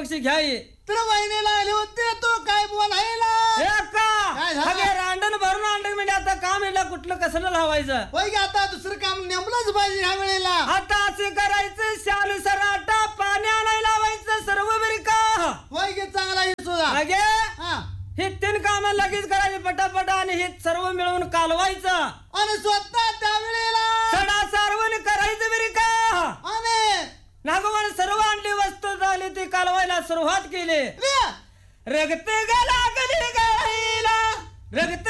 मावशी घ्याय तर वहिनीला आले होते तो काय बोलायला हे अक्का काय झालं? अगे रांडण भरून आणलं म्हणजे आता काम याला कुठलं कसलं लावायचं होय की आता दुसरं काम नेमलंच पाहिजे ह्या वेळेला आता असे करायचं शालू सराटा पाणी आणायला लावायचं सर्व बरी का होय की चांगला आहे सुद्धा अगे हा हे 3 काम लगेच करायचे पटापटा आणि हे सर्व मिळवून कालवायचं आणि स्वतः त्या वेळेला सडा सारवण करायचं बरी का आणि नागवान सर्व आणली वस्तू झाली ती कालवायला सुरुवात केली रे, रगते गेला कधी गाईला रगते